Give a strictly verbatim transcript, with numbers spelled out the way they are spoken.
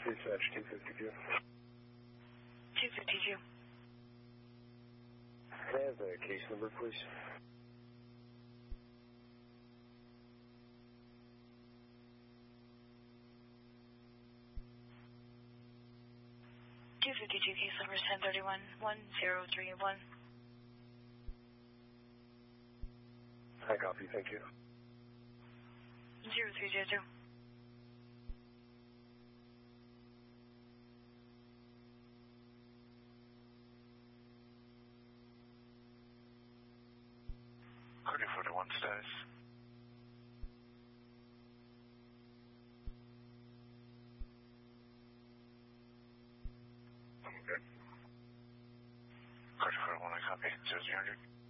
Dispatch two fifty-two. two fifty-two. Can I have the case number, please? two fifty-two, case number ten thirty-one, one zero three one. I copy, thank you. zero three zero two. Cardi forty-one status. Okay. Cardi forty-one, I copy. zero three hundred.